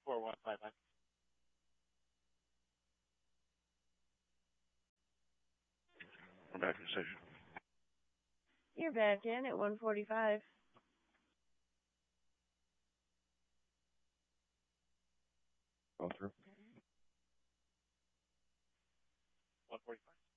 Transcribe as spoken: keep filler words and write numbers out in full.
four one five nine. We're back in station. You're back in at one forty-five. Go through. one forty-five.